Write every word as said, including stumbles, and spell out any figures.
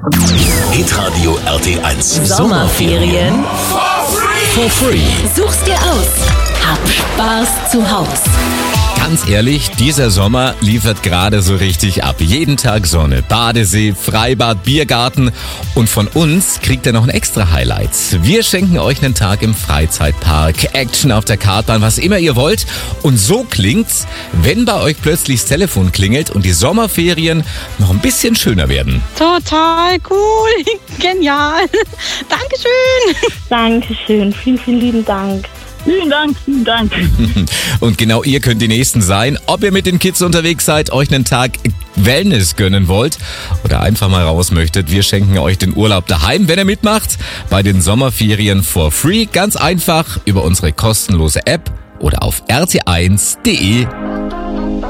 Hitradio R T eins Sommerferien for free. Such's dir aus. Hab Spaß zu Haus. Ganz ehrlich, dieser Sommer liefert gerade so richtig ab. Jeden Tag Sonne, Badesee, Freibad, Biergarten und von uns kriegt ihr noch ein extra Highlight. Wir schenken euch einen Tag im Freizeitpark, Action auf der Kartbahn, was immer ihr wollt. Und so klingt's, wenn bei euch plötzlich das Telefon klingelt und die Sommerferien noch ein bisschen schöner werden. Total cool, genial. Dankeschön. Dankeschön, vielen, vielen lieben Dank. Vielen Dank, vielen Dank. Und genau ihr könnt die Nächsten sein. Ob ihr mit den Kids unterwegs seid, euch einen Tag Wellness gönnen wollt oder einfach mal raus möchtet, wir schenken euch den Urlaub daheim, wenn ihr mitmacht, bei den Sommerferien for free. Ganz einfach über unsere kostenlose App oder auf r t eins punkt d e.